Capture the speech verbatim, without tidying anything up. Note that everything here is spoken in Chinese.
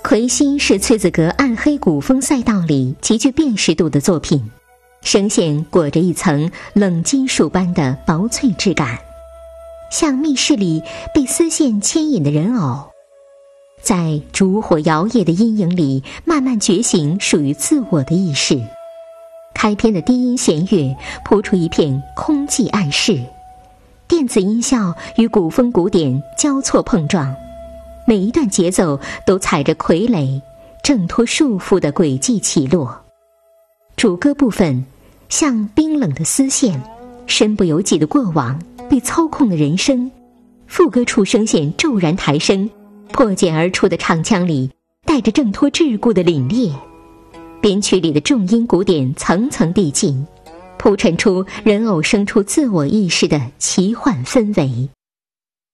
魁星是崔子格暗黑古风赛道里极具辨识度的作品，声线裹着一层冷金属般的薄脆质感，像密室里被丝线牵引的人偶，在烛火摇曳的阴影里慢慢觉醒属于自我的意识。开篇的低音弦乐铺出一片空寂暗室，电子音效与古风古典交错碰撞，每一段节奏都踩着傀儡挣脱束缚的轨迹起落。主歌部分像冰冷的丝线，身不由己的过往，被操控的人生。副歌处声线骤然抬升，破茧而出的唱腔里带着挣脱桎梏的凛冽。编曲里的重音鼓点层层递进，铺陈出人偶生出自我意识的奇幻氛围。